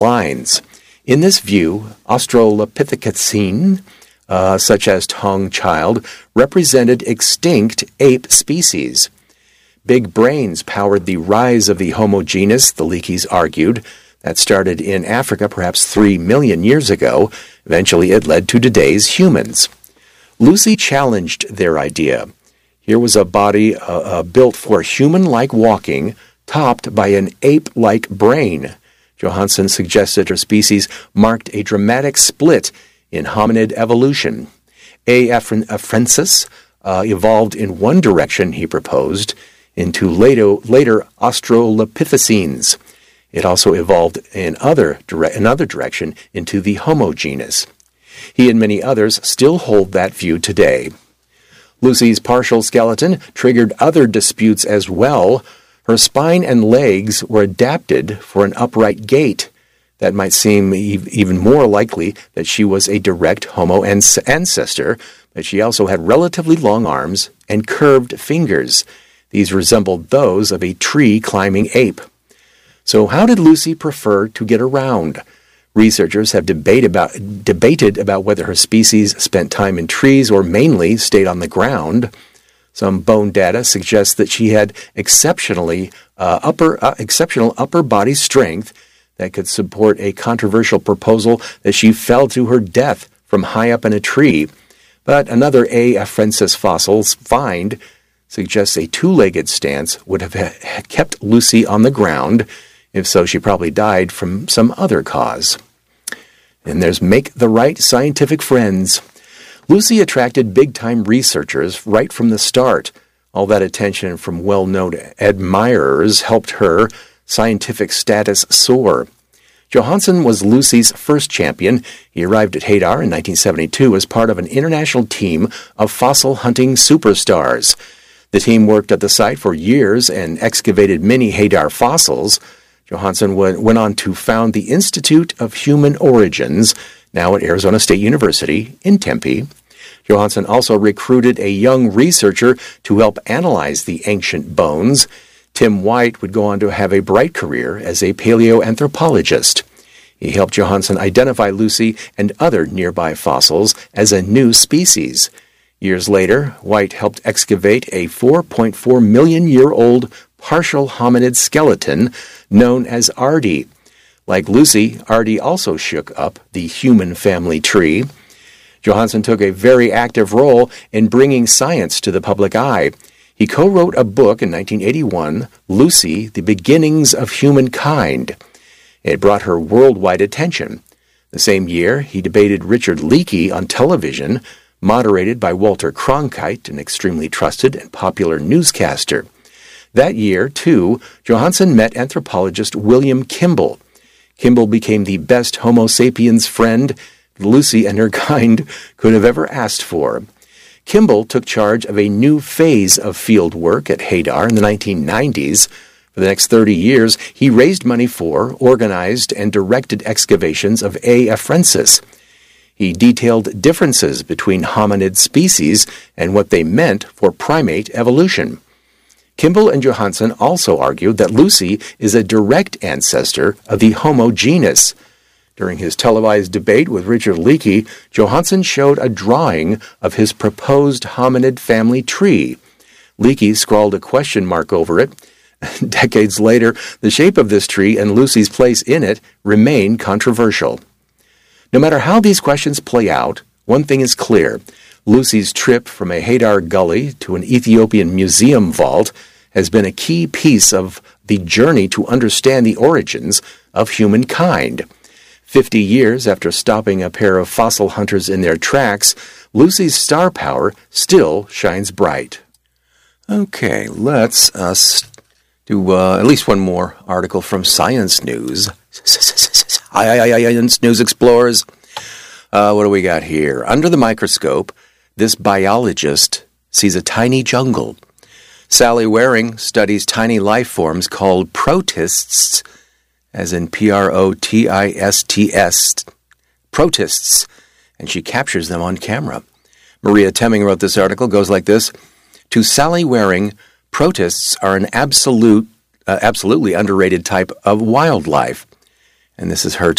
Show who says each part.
Speaker 1: lines. In this view, Australopithecine, such as Tong Child, represented extinct ape species. Big brains powered the rise of the Homo genus, the Leakeys argued. That started in Africa perhaps 3 million years ago. Eventually it led to today's humans. Lucy challenged their idea. Here was a body built for human-like walking, topped by an ape-like brain. Johanson suggested her species marked a dramatic split in hominid evolution. A. afrensis evolved in one direction, he proposed, into later Australopithecines. It also evolved in another direction into the Homo genus. He and many others still hold that view today. Lucy's partial skeleton triggered other disputes as well. Her spine and legs were adapted for an upright gait. That might seem even more likely that she was a direct Homo ancestor, but she also had relatively long arms and curved fingers. These resembled those of a tree-climbing ape. So how did Lucy prefer to get around? Researchers have debated about whether her species spent time in trees or mainly stayed on the ground. Some bone data suggests that she had exceptional upper body strength that could support a controversial proposal that she fell to her death from high up in a tree. But another A. afrensis fossils find suggests a two-legged stance would have kept Lucy on the ground. If so, she probably died from some other cause. And there's make the right scientific friends. Lucy attracted big-time researchers right from the start. All that attention from well-known admirers helped her scientific status soar. Johanson was Lucy's first champion. He arrived at Hadar in 1972 as part of an international team of fossil hunting superstars. The team worked at the site for years and excavated many Hadar fossils. Johanson went on to found the Institute of Human Origins, now at Arizona State University in Tempe. Johanson also recruited a young researcher to help analyze the ancient bones. Tim White would go on to have a bright career as a paleoanthropologist. He helped Johanson identify Lucy and other nearby fossils as a new species. Years later, White helped excavate a 4.4 million year old partial hominid skeleton known as Ardi. Like Lucy, Ardi also shook up the human family tree. Johanson took a very active role in bringing science to the public eye. He co-wrote a book in 1981, Lucy, The Beginnings of Humankind. It brought her worldwide attention. The same year, he debated Richard Leakey on television, moderated by Walter Cronkite, an extremely trusted and popular newscaster. That year, too, Johanson met anthropologist William Kimball. Kimball became the best Homo sapiens friend Lucy and her kind could have ever asked for. Kimball took charge of a new phase of field work at Hadar in the 1990s. For the next 30 years, he raised money for, organized, and directed excavations of A. afrensis. He detailed differences between hominid species and what they meant for primate evolution. Kimball and Johanson also argued that Lucy is a direct ancestor of the Homo genus. During his televised debate with Richard Leakey, Johanson showed a drawing of his proposed hominid family tree. Leakey scrawled a question mark over it. Decades later, the shape of this tree and Lucy's place in it remain controversial. No matter how these questions play out, one thing is clear. Lucy's trip from a Hadar gully to an Ethiopian museum vault has been a key piece of the journey to understand the origins of humankind. 50 years after stopping a pair of fossil hunters in their tracks, Lucy's star power still shines bright. Okay, let's do at least one more article from Science News. Science News Explorers. What do we got here? Under the microscope, this biologist sees a tiny jungle. Sally Waring studies tiny life forms called protists, as in Protists, protists, and she captures them on camera. Maria Temming wrote this article, goes like this. To Sally Waring, protists are an absolutely underrated type of wildlife. And this is her